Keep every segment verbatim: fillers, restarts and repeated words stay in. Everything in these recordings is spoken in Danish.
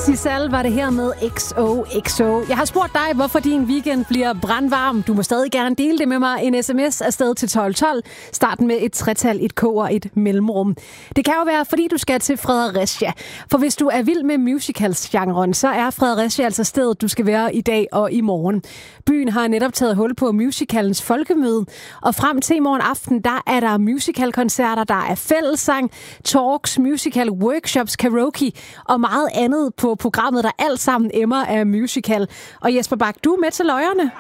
Sissal var det her med X O X O. Jeg har spurgt dig, hvorfor din weekend bliver brandvarm. Du må stadig gerne dele det med mig. En sms afsted til tolv tolv. Starten med et tretal, et k og et mellemrum. Det kan jo være, fordi du skal til Fredericia. For hvis du er vild med musicals-genren, så er Fredericia altså stedet, du skal være i dag og i morgen. Byen har netop taget hul på musicalens folkemøde. Og frem til i morgen aften, der er der musicalkoncerter, der er fællessang, talks, musical workshops, karaoke og meget andet på programmet, der alt sammen emmer af musical. Og Jesper Bak, du er med til løjerne.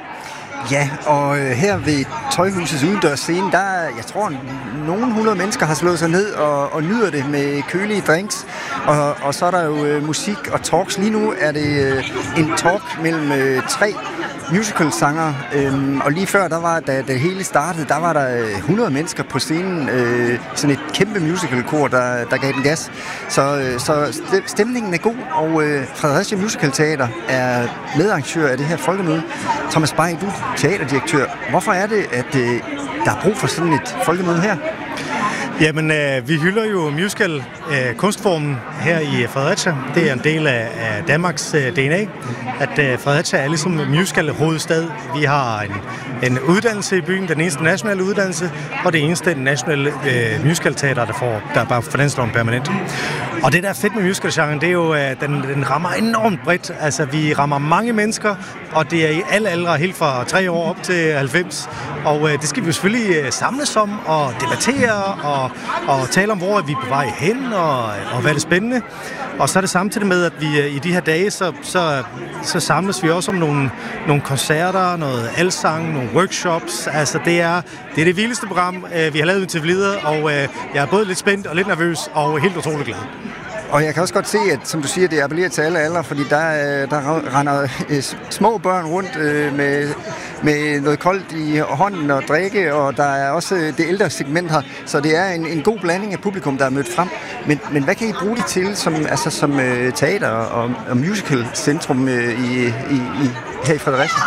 Ja, og her ved Tøjhusets udendørs scene, der, jeg tror, nogle hundrede mennesker har slået sig ned og, og nyder det med kølige drinks. Og, og så er der jo øh, musik og talks. Lige nu er det øh, en talk mellem øh, tre musical-sanger. Øhm, og lige før, der var, da det hele startede, der var der hundrede mennesker på scenen. Øh, sådan et kæmpe musical-kor, der, der gav den gas. Så, øh, så stemningen er god, og øh, Fredericia Musical Teater er medarrangør af det her folkemøde. Thomas Bay, du teaterdirektør. Hvorfor er det, at øh, der er brug for sådan et folkemøde her? Jamen, øh, vi hylder jo musical øh, kunstformen her i Fredericia. Det er en del af, af Danmarks øh, D N A, at øh, Fredericia er ligesom musical hovedstad. Vi har en, en uddannelse i byen, den eneste nationale uddannelse, og det eneste nationale øh, musicalteater, der får der bare finansloven permanent. Og det, der er fedt med musicalgenren, det er jo, at den, den rammer enormt bredt. Altså, vi rammer mange mennesker, og det er i alle aldre, helt fra tre år op til halvfems. Og øh, det skal vi jo selvfølgelig øh, samles om og debattere og, og tale om, hvor er vi på vej hen og, og hvad er det spændende. Og så er det samtidig med, at vi øh, i de her dage, så, så, så samles vi også om nogle, nogle koncerter, noget alsang, nogle workshops. Altså, det er det, er det vildeste program, øh, vi har lavet til videre, og øh, jeg er både lidt spændt og lidt nervøs og helt utrolig glad. Og jeg kan også godt se, at som du siger, det appellerer til alle aldre, fordi der, der render små børn rundt med, med noget koldt i hånden og drikke, og der er også det ældre segment her, så det er en, en god blanding af publikum, der er mødt frem. Men, men hvad kan I bruge det til som, altså, som teater og, og musical-centrum i, i, i, her i Fredericia?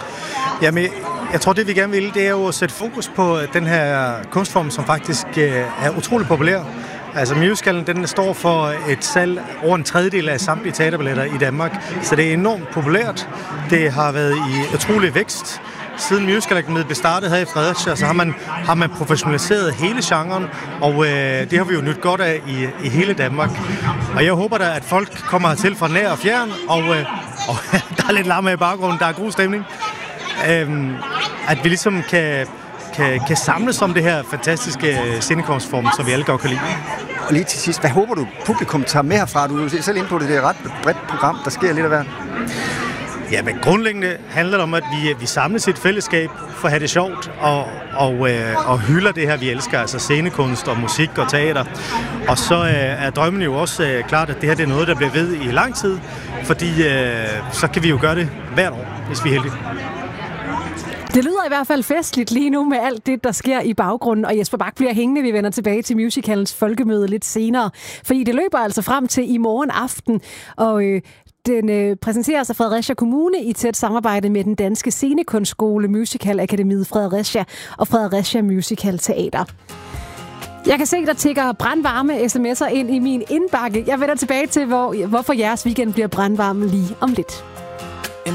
Jamen, jeg tror, det vi gerne vil, det er jo at sætte fokus på den her kunstform, som faktisk er utrolig populær. Altså musicalen, den står for et salg over en tredjedel af samtlige teaterbilletter i Danmark, så det er enormt populært. Det har været i utrolig vækst. Siden musicalakademiet blev startet her i Fredericia, så har man, har man professionaliseret hele genren, og øh, det har vi jo nyt godt af i, i hele Danmark. Og jeg håber da, at folk kommer hertil fra nær og fjern, og, øh, og der er lidt larm i baggrunden, der er god stemning. Øh, at vi ligesom kan... Kan, kan samles om det her fantastiske scenekunstform, som vi alle godt kan lide. Og lige til sidst, hvad håber du, publikum tager med herfra? Du er jo selv inde på det, det er et ret bredt program, der sker lidt af hvert. Ja, men grundlæggende handler det om, at vi, vi samles i et fællesskab for at have det sjovt og, og, øh, og hylder det her, vi elsker, altså scenekunst og musik og teater. Og så øh, er drømmen jo også øh, klart, at det her det er noget, der bliver ved i lang tid, fordi øh, så kan vi jo gøre det hvert år, hvis vi er heldige. Det lyder i hvert fald festligt lige nu med alt det, der sker i baggrunden, og Jesper Bak bliver hængende. Vi vender tilbage til musicalens folkemøde lidt senere, fordi det løber altså frem til i morgen aften, og øh, den øh, præsenteres af Fredericia Kommune i tæt samarbejde med den danske scenekunstskole Musicalakademiet Fredericia og Fredericia Musical Teater. Jeg kan se, der tikker brandvarme sms'er ind i min indbakke. Jeg vender tilbage til, hvor, hvorfor jeres weekend bliver brandvarme lige om lidt.